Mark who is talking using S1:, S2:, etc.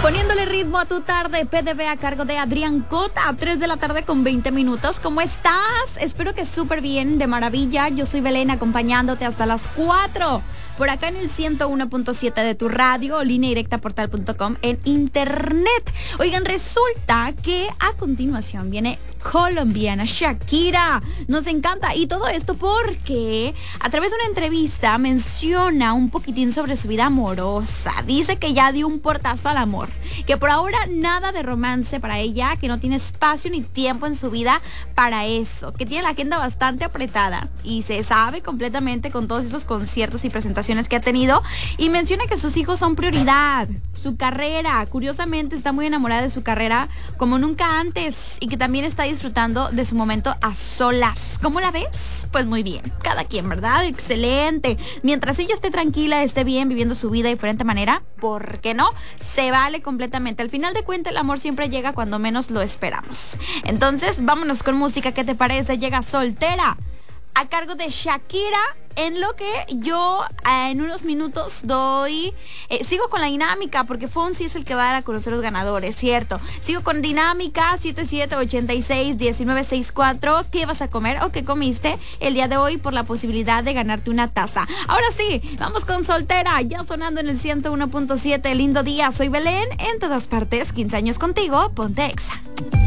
S1: Poniéndole ritmo a tu tarde, PDB a cargo de Adrián Cota, 3 de la tarde con 20 minutos. ¿Cómo estás? Espero que súper bien, de maravilla. Yo soy Belén, acompañándote hasta las 4. Por acá en el 101.7 de tu radio, línea directa portal.com en internet. Oigan, resulta que a continuación viene colombiana Shakira. Nos encanta. Y todo esto porque a través de una entrevista menciona un poquitín sobre su vida amorosa. Dice que ya dio un portazo al amor, que por ahora nada de romance para ella, que no tiene espacio ni tiempo en su vida para eso, que tiene la agenda bastante apretada y se sabe completamente con todos esos conciertos y presentaciones que ha tenido, y menciona que sus hijos son prioridad, su carrera. Curiosamente está muy enamorada de su carrera como nunca antes, y que también está disfrutando de su momento a solas. ¿Cómo la ves? Pues muy bien, cada quien, ¿verdad? Excelente. Mientras ella esté tranquila, esté bien, viviendo su vida de diferente manera, ¿por qué no? Se vale completamente. Al final de cuentas, el amor siempre llega cuando menos lo esperamos. Entonces, vámonos con música. ¿Qué te parece? Llega Soltera, a cargo de Shakira, en lo que yo en unos minutos sigo con la dinámica, porque Fonsi es el que va a dar a conocer los ganadores, ¿cierto? Sigo con dinámica 77861964. ¿Qué vas a comer o qué comiste el día de hoy por la posibilidad de ganarte una taza? Ahora sí, vamos con Soltera, ya sonando en el 101.7. Lindo día, soy Belén, en todas partes, 15 años contigo, ponte Exa.